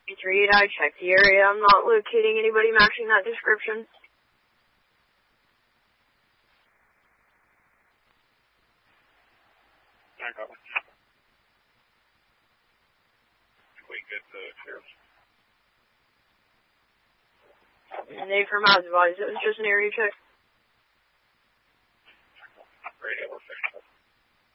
3, I checked the area. I'm not locating anybody matching that description. I got one. We get the clearance. And they from my advice, it was just an area check.